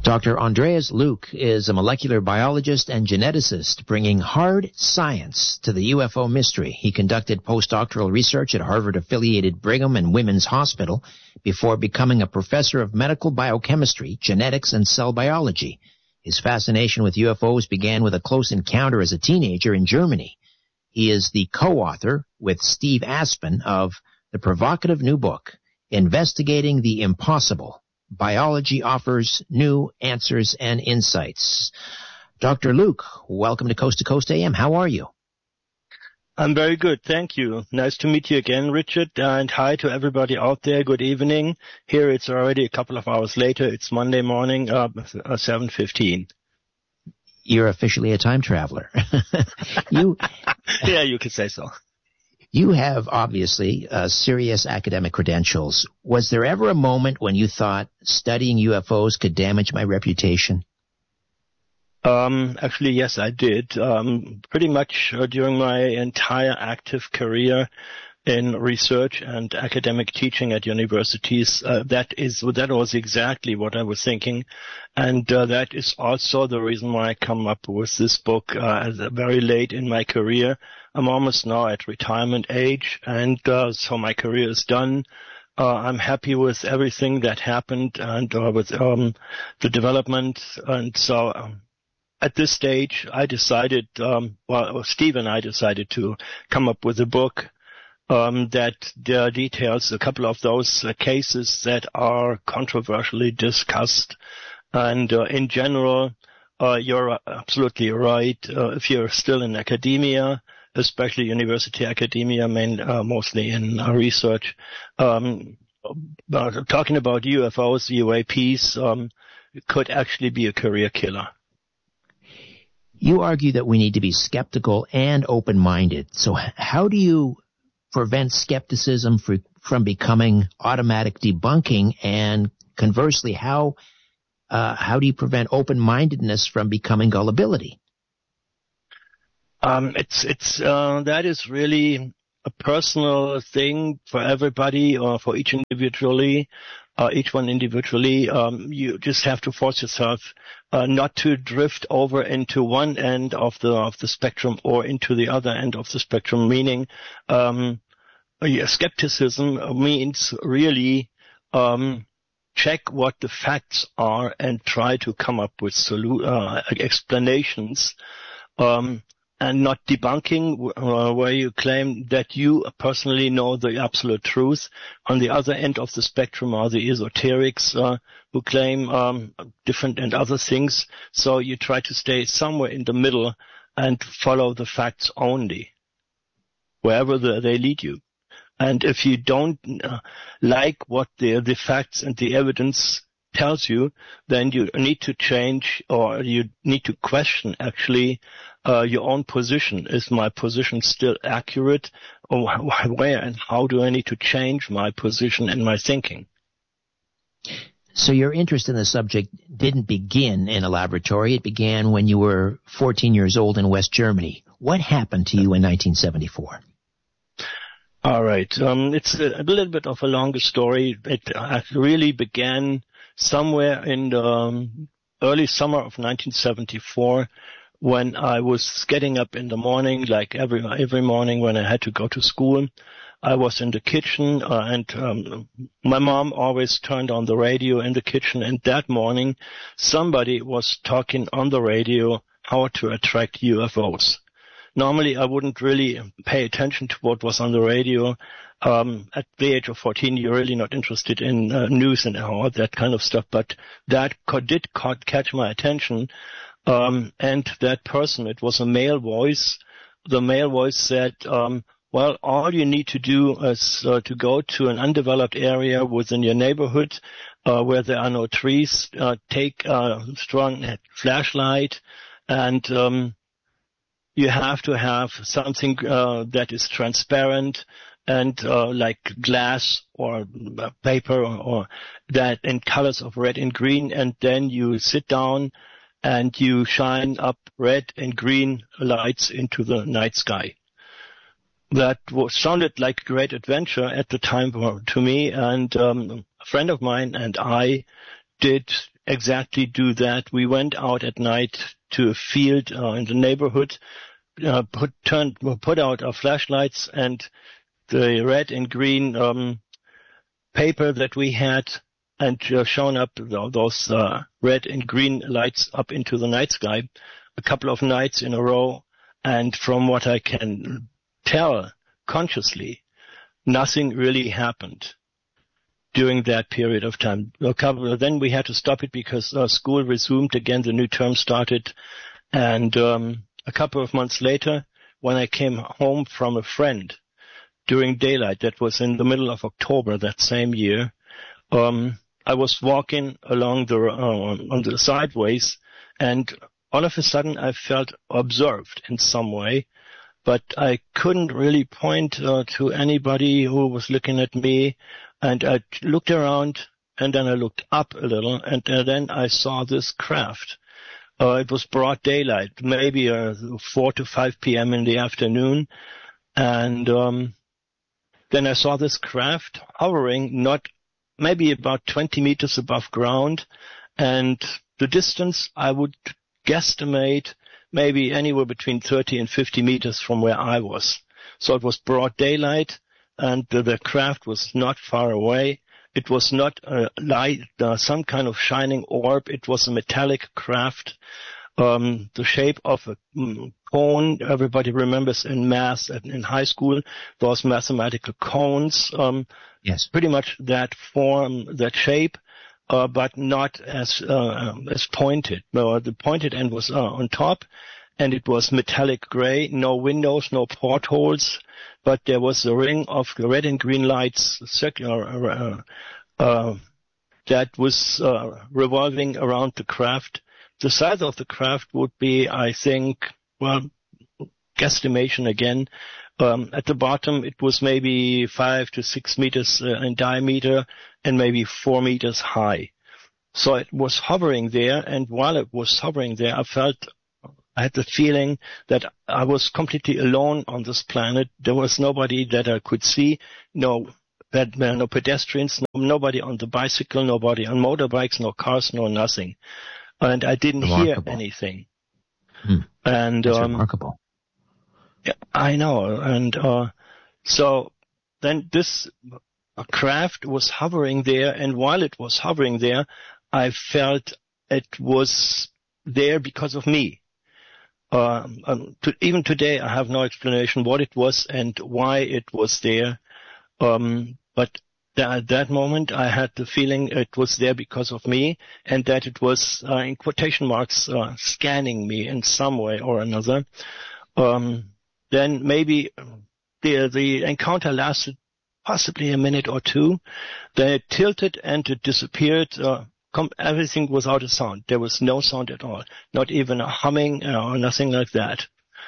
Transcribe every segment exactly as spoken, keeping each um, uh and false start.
Doctor Andreas Luke is a molecular biologist and geneticist bringing hard science to the U F O mystery. He conducted postdoctoral research at Harvard-affiliated Brigham and Women's Hospital before becoming a professor of medical biochemistry, genetics, and cell biology. His fascination with U F Os began with a close encounter as a teenager in Germany. He is the co-author with Steve Aspen of the provocative new book, Investigating the Impossible. Biology offers new answers and insights. Doctor Luke, welcome to Coast to Coast A M. How are you? I'm very good, thank you. Nice to meet you again, Richard, and hi to everybody out there. Good evening. Here it's already a couple of hours later. It's Monday morning, uh, seven fifteen. You're officially a time traveler. you, yeah, you could say so. You have, obviously, uh, serious academic credentials. Was there ever a moment when you thought studying U F Os could damage my reputation? Um, actually, yes, I did. Um, pretty much uh, during my entire active career in research and academic teaching at universities, uh, that is, that was exactly what I was thinking. And uh, that is also the reason why I come up with this book uh, as very late in my career. I'm almost now at retirement age, and uh, so my career is done. Uh, I'm happy with everything that happened and uh, with um, the development. And so um, at this stage, I decided, um, well, Steve and I decided to come up with a book um, that uh, details a couple of those uh, cases that are controversially discussed. And uh, in general, uh, you're absolutely right. Uh, if you're still in academia, especially university academia, main, uh, mostly in uh, research, um, uh, talking about U F Os, U A Ps, um, could actually be a career killer. You argue that we need to be skeptical and open-minded. So how do you prevent skepticism for, from becoming automatic debunking? And conversely, how uh, how do you prevent open-mindedness from becoming gullibility? Um, it's, it's, uh, that is really a personal thing for everybody or for each individually, uh, each one individually. Um, you just have to force yourself, uh, not to drift over into one end of the, of the spectrum or into the other end of the spectrum, meaning, um, yeah, skepticism means really, um, check what the facts are and try to come up with solu- uh, explanations, um, and not debunking, uh, where you claim that you personally know the absolute truth. On the other end of the spectrum are the esoterics, uh, who claim um, different and other things. So you try to stay somewhere in the middle and follow the facts only, wherever the, they lead you. And if you don't uh, like what the, the facts and the evidence tells you, then you need to change, or you need to question actually uh, your own position. Is my position still accurate, or where and how do I need to change my position and my thinking? So your interest in the subject didn't begin in a laboratory. It began when you were fourteen years old in West Germany. What happened to you in nineteen seventy-four? All right. Um, it's a, a little bit of a longer story. It uh, really began somewhere in the um, early summer of nineteen seventy-four, when I was getting up in the morning, like every every morning when I had to go to school. I was in the kitchen, uh, and um, my mom always turned on the radio in the kitchen, and that morning somebody was talking on the radio how to attract U F Os. Normally I wouldn't really pay attention to what was on the radio. Um, at the age of fourteen, you're really not interested in uh, news and all that kind of stuff, but that co- did ca- catch my attention. Um, and that person, it was a male voice. The male voice said, um, well, all you need to do is uh, to go to an undeveloped area within your neighborhood uh, where there are no trees, uh, take a strong flashlight, and um, you have to have something uh, that is transparent and uh, like glass or paper or, or that in colors of red and green, and then you sit down and you shine up red and green lights into the night sky. That was, sounded like a great adventure at the time for, to me, and um, a friend of mine and I did exactly do that. We went out at night to a field uh, in the neighborhood, uh, put turned put out our flashlights, and the red and green um, paper that we had, and uh, shown up those uh, red and green lights up into the night sky a couple of nights in a row. And from what I can tell consciously, nothing really happened during that period of time. A couple, then we had to stop it because uh, school resumed again, the new term started. And um, a couple of months later, when I came home from a friend during daylight, that was in the middle of October that same year, um, I was walking along the uh, on the sideways, and all of a sudden I felt observed in some way, but I couldn't really point uh, to anybody who was looking at me. And I looked around, and then I looked up a little, and uh, then I saw this craft. Uh, it was broad daylight, maybe uh, four to five p.m. in the afternoon, and um, then I saw this craft hovering, not maybe about twenty meters above ground, and the distance I would guesstimate maybe anywhere between thirty and fifty meters from where I was. So it was broad daylight, and the, the craft was not far away. It was not a light, uh, some kind of shining orb. It was a metallic craft, um, the shape of a mm, cone. Everybody remembers in math and in high school those mathematical cones. Um, yes, pretty much that form, that shape. Uh, but not as uh, as pointed. No, the pointed end was uh, on top, and it was metallic gray, no windows, no portholes, but there was a ring of red and green lights circular uh, uh, that was uh, revolving around the craft. The size of the craft would be, I think, well, guesstimation again. Um, at the bottom, it was maybe five to six meters uh, in diameter and maybe four meters high. So it was hovering there, and while it was hovering there, I felt, I had the feeling that I was completely alone on this planet. There was nobody that I could see, no, that, no pedestrians, no, nobody on the bicycle, nobody on motorbikes, no cars, no nothing. And I didn't Remarkable. hear anything. Hmm. And That's um, remarkable. Yeah, I know. And uh, so then this craft was hovering there, and while it was hovering there, I felt it was there because of me. Um, um, to, even today, I have no explanation what it was and why it was there. Um, but th- at that moment, I had the feeling it was there because of me, and that it was, uh, in quotation marks, uh, scanning me in some way or another. Um, then maybe the the encounter lasted possibly a minute or two. Then it tilted and it disappeared. Uh, com- everything was out of sound. There was no sound at all, not even a humming uh, or nothing like that.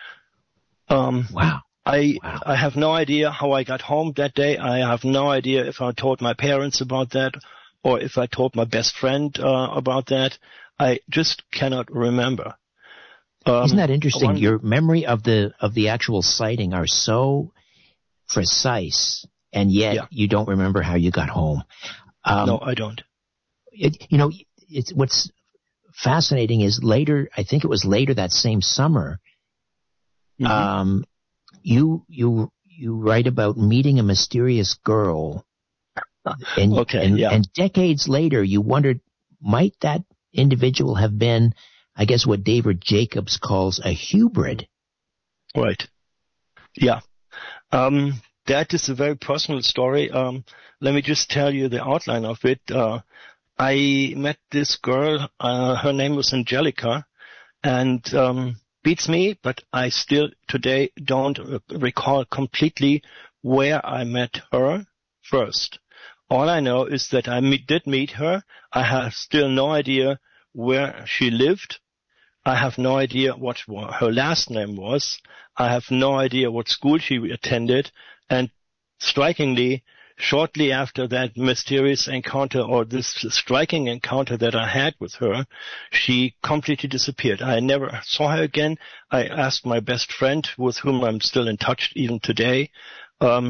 Um, wow. I wow. I have no idea how I got home that day. I have no idea if I told my parents about that or if I told my best friend uh, about that. I just cannot remember. Um, Isn't that interesting? one, Your memory of the of the actual sighting are so precise, and yet yeah. you don't remember how you got home. Um, no, I don't. It, you know, it's what's fascinating is later. I think it was later that same summer. Mm-hmm. Um, you you you write about meeting a mysterious girl, and okay, and, yeah. and decades later, you wondered, might that individual have been, I guess, what David Jacobs calls a hybrid? Right. Yeah. Um, that is a very personal story. Um, let me just tell you the outline of it. Uh, I met this girl. Uh, her name was Angelica, and um, beats me, but I still today don't recall completely where I met her first. All I know is that I meet, did meet her. I have still no idea where she lived. I have no idea what her last name was. I have no idea what school she attended. And strikingly, shortly after that mysterious encounter or this striking encounter that I had with her, she completely disappeared. I never saw her again. I asked my best friend, with whom I'm still in touch even today, um,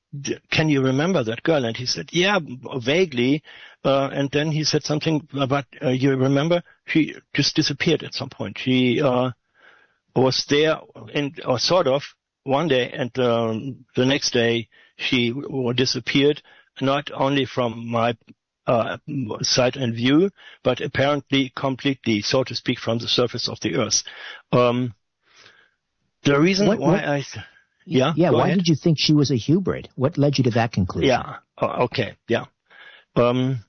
can you remember that girl? And he said, yeah, vaguely. Uh, and then he said something about, uh, you remember? She just disappeared at some point. She uh, was there, in, or sort of, one day, and um, the next day she disappeared, not only from my uh, sight and view, but apparently completely, so to speak, from the surface of the earth. Um, the reason what, why what? I... Yeah, yeah. Why ahead. did you think she was a hybrid? What led you to that conclusion? Yeah. Oh, okay. Yeah. Um,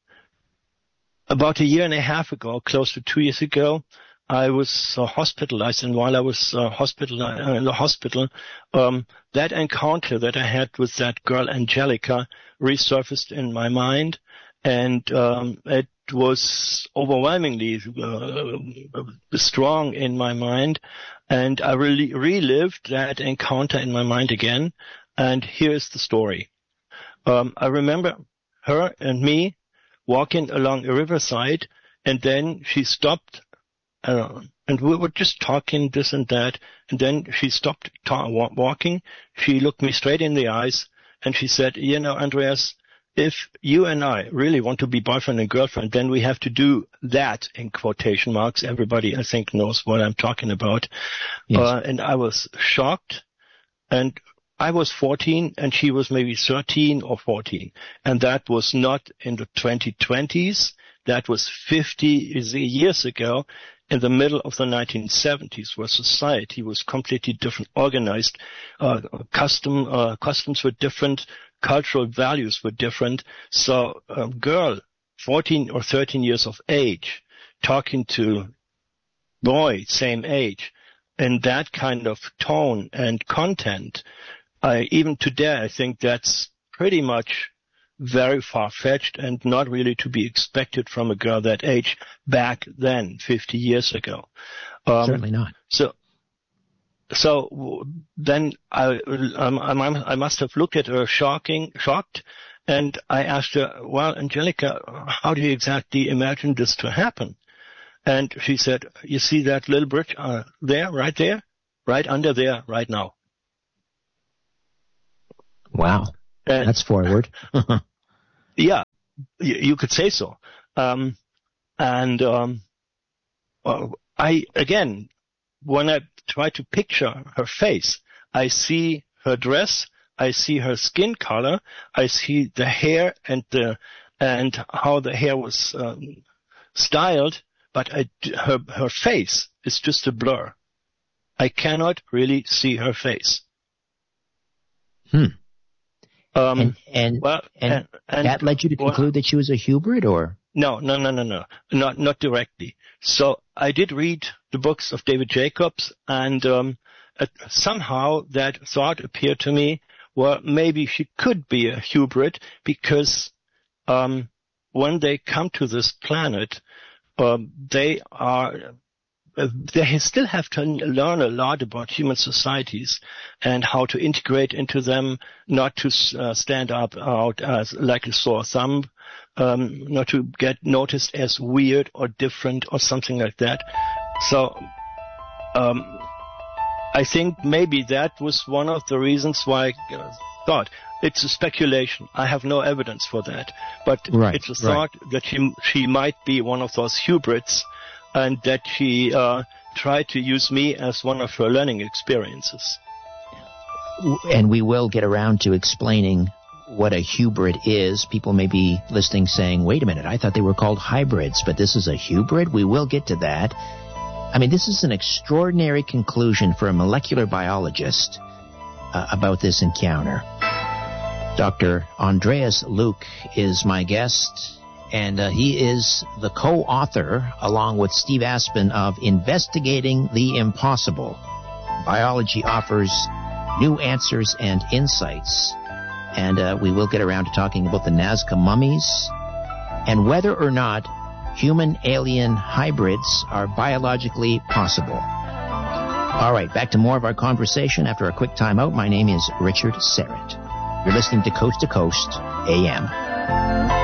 about a year and a half ago, close to two years ago, I was uh, hospitalized, and while I was uh, hospital uh, in the hospital, um, that encounter that I had with that girl Angelica resurfaced in my mind, and um, it was overwhelmingly uh, strong in my mind, and I really relived that encounter in my mind again. And here's the story. Um, I remember her and me walking along a riverside, and then she stopped, uh, and we were just talking this and that, and then she stopped ta- walking. She looked me straight in the eyes, and she said, you know, Andreas, if you and I really want to be boyfriend and girlfriend, then we have to do that, in quotation marks. Everybody, I think, knows what I'm talking about. Yes. Uh, and I was shocked, and I was fourteen, and she was maybe thirteen or fourteen. And that was not in the twenty twenties. That was fifty years ago, in the middle of the nineteen seventies, where society was completely different, organized. Uh, custom, uh, customs were different. Cultural values were different. So a girl, fourteen or thirteen years of age, talking to boy, same age, in that kind of tone and content, I, even today, I think that's pretty much very far-fetched and not really to be expected from a girl that age back then, fifty years ago. Um, Certainly not. So, So then I, um, I must have looked at her shocking, shocked, and I asked her, well, Angelica, how do you exactly imagine this to happen? And she said, you see that little bridge uh, there, right there, right under there, right now. Wow. And, that's forward. Yeah, you, you could say so. Um, and um, well, I, again, when I try to picture her face, I see her dress, I see her skin color, I see the hair and the and how the hair was um, styled, but I, her her face is just a blur. I cannot really see her face. Hmm. Um, and and, well, and, and, and that led you to conclude well, that she was a hybrid, or? No, no, no, no, no, not not directly. So I did read the books of David Jacobs, and um, uh, somehow that thought appeared to me, well, maybe she could be a hybrid, because um, when they come to this planet, um, they are uh, they still have to learn a lot about human societies and how to integrate into them, not to uh, stand up out as like a sore thumb. Um, not to get noticed as weird or different or something like that. So, um, I think maybe that was one of the reasons why I uh, thought. It's a speculation. I have no evidence for that. But right, it's a thought right. that she, she might be one of those hybrids, and that she uh, tried to use me as one of her learning experiences. And we will get around to explaining what a hybrid is. People may be listening saying, wait a minute, I thought they were called hybrids, but this is a hybrid? We will get to that. I mean, this is an extraordinary conclusion for a molecular biologist uh, about this encounter. Doctor Andreas Luke is my guest, and uh, he is the co-author, along with Steve Aspen, of Investigating the Impossible. Biology offers new answers and insights. And uh, we will get around to talking about the Nazca mummies and whether or not human-alien hybrids are biologically possible. All right, back to more of our conversation after a quick timeout. My name is Richard Serrett. You're listening to Coast to Coast A M.